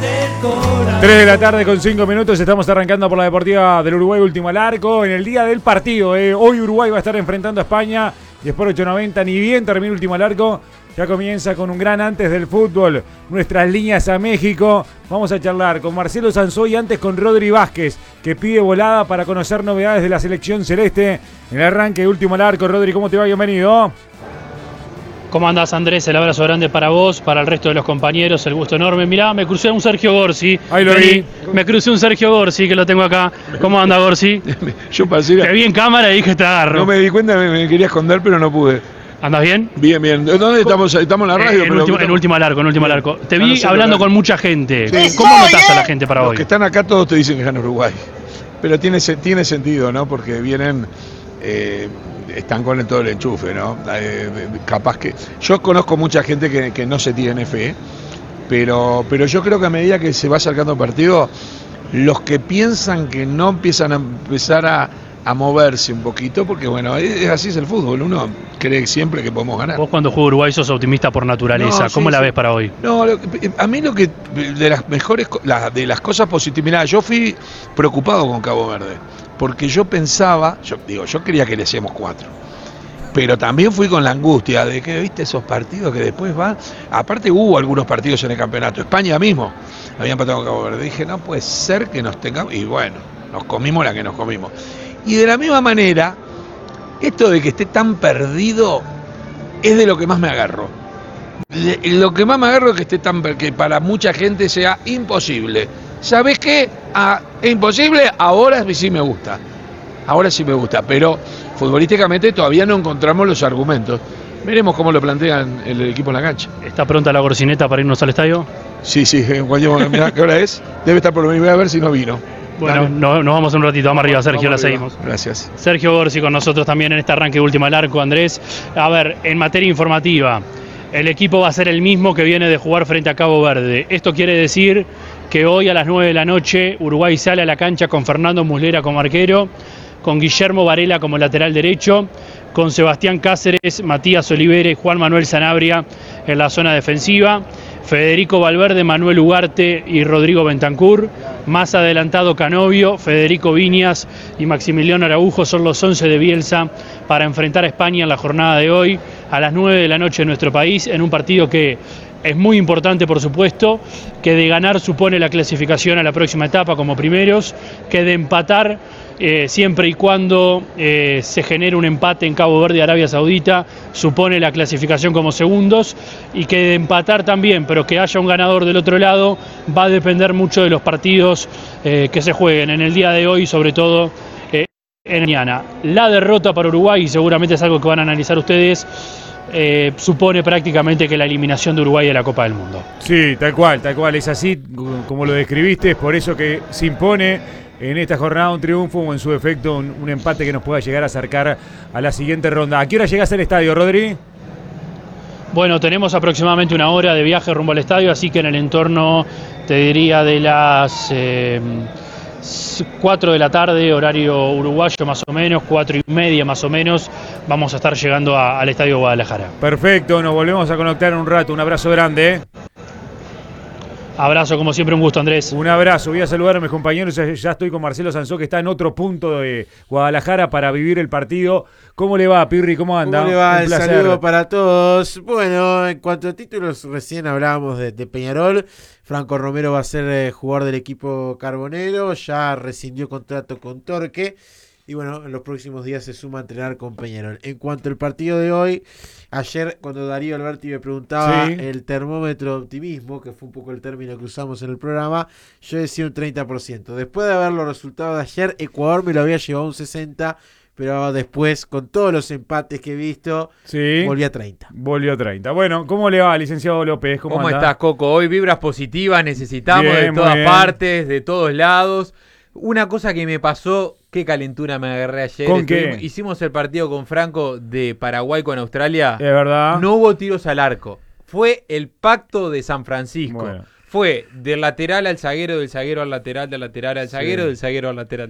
3 de la tarde con 5 minutos, estamos arrancando por la Deportiva del Uruguay, último al arco, en el día del partido. Hoy Uruguay va a estar enfrentando a España y Sport 890, ni bien termina último al arco, ya comienza con un gran antes del fútbol, nuestras líneas a México. Vamos a charlar con Marcelo Sansó y antes con Rodri Vázquez, que pide volada para conocer novedades de la selección celeste en el arranque de último al arco. Rodri, ¿cómo te va? Bienvenido. ¿Cómo andás, Andrés? El abrazo grande para vos, para el resto de los compañeros, el gusto enorme. Mirá, me crucé a un Sergio Gorsi. Ahí lo vi. Me crucé un Sergio Gorsi, que lo tengo acá. ¿Cómo anda, Gorsi? Yo pasé. Te vi en cámara y dije, te agarro. No me di cuenta, me quería esconder, pero no pude. ¿Andás bien? Bien, bien. ¿Dónde estamos? Estamos en la radio. En último al arco. Te vi no sé, hablando con mucha gente. Sí. ¿Cómo notás a la gente para Los hoy? que están acá todos te dicen que gana Uruguay. Pero tiene sentido, ¿no? Porque vienen... están con todo el enchufe, ¿no? Capaz que... Yo conozco mucha gente que no se tiene fe, pero yo creo que a medida que se va acercando el partido, los que piensan que no empiezan a empezar a moverse un poquito, porque bueno, así es el fútbol, uno cree siempre que podemos ganar. Vos cuando juega Uruguay sos optimista por naturaleza, ¿cómo la ves para hoy? No, a mí lo que, de las mejores, de las cosas positivas, mirá, yo fui preocupado con Cabo Verde, porque yo pensaba, yo quería que le hacíamos 4, pero también fui con la angustia de que, viste, esos partidos que después van, aparte hubo algunos partidos en el campeonato, España mismo había empatado con Cabo Verde, dije, no puede ser que nos tengamos, y bueno, nos comimos la que nos comimos. Y de la misma manera, esto de que esté tan perdido es de lo que más me agarro. Lo que más me agarro es que esté que para mucha gente sea imposible. ¿Sabés qué? Es imposible, ahora sí me gusta. Ahora sí me gusta, pero futbolísticamente todavía no encontramos los argumentos. Veremos cómo lo plantean el equipo en la cancha. ¿Está pronta la gorcineta para irnos al estadio? Sí, en cualquier momento. Mirá, ¿qué hora es? Debe estar por lo menos, voy a ver si no vino. Bueno, nos vamos un ratito, vamos arriba, Sergio, la seguimos. Gracias. Sergio Gorsi con nosotros también en este arranque de último al arco, Andrés. A ver, en materia informativa, el equipo va a ser el mismo que viene de jugar frente a Cabo Verde. Esto quiere decir que hoy a las 9 de la noche Uruguay sale a la cancha con Fernando Muslera como arquero, con Guillermo Varela como lateral derecho, con Sebastián Cáceres, Matías Olivera y Juan Manuel Sanabria en la zona defensiva, Federico Valverde, Manuel Ugarte y Rodrigo Bentancur, más adelantado Canovio, Federico Viñas y Maximiliano Araujo son los 11 de Bielsa para enfrentar a España en la jornada de hoy a las 9 de la noche en nuestro país, en un partido que es muy importante, por supuesto, que de ganar supone la clasificación a la próxima etapa como primeros, que de empatar, siempre y cuando se genere un empate en Cabo Verde, Arabia Saudita, supone la clasificación como segundos, y que de empatar también, pero que haya un ganador del otro lado, va a depender mucho de los partidos que se jueguen en el día de hoy, sobre todo en mañana. La derrota para Uruguay, y seguramente es algo que van a analizar ustedes, supone prácticamente que la eliminación de Uruguay de la Copa del Mundo. Sí, tal cual, es así como lo describiste, es por eso que se impone en esta jornada un triunfo o en su defecto un empate que nos pueda llegar a acercar a la siguiente ronda. ¿A qué hora llegás al estadio, Rodri? Bueno, tenemos aproximadamente una hora de viaje rumbo al estadio, así que en el entorno, te diría, de las 4 de la tarde, horario uruguayo más o menos, 4:30 más o menos, vamos a estar llegando al estadio Guadalajara. Perfecto, nos volvemos a conectar en un rato. Un abrazo grande. Abrazo, como siempre, un gusto, Andrés. Un abrazo, voy a saludar a mis compañeros, ya estoy con Marcelo Sansó, que está en otro punto de Guadalajara para vivir el partido. ¿Cómo le va, Pirri? ¿Cómo anda? ¿Cómo le va? Un El placer. saludo para todos. Bueno, en cuanto a títulos, recién hablábamos de Peñarol. Franco Romero va a ser jugador del equipo carbonero, ya rescindió contrato con Torque. Y bueno, en los próximos días se suma a entrenar con Peñarol. En cuanto al partido de hoy, ayer cuando Darío Alberti me preguntaba el termómetro de optimismo, que fue un poco el término que usamos en el programa, yo decía un 30%. Después de ver los resultados de ayer, Ecuador me lo había llevado a un 60%, pero después, con todos los empates que he visto, volvió a 30. Volvió a 30. Bueno, ¿cómo le va, licenciado López? ¿Cómo estás, Coco? Hoy vibras positivas, necesitamos de todas partes, de todos lados. Una cosa que me pasó, qué calentura me agarré ayer. ¿Con qué? Hicimos el partido con Franco de Paraguay con Australia. Es verdad. No hubo tiros al arco. Fue el pacto de San Francisco. Bueno. Fue del lateral al zaguero, del zaguero al lateral, del lateral al zaguero, del zaguero al lateral.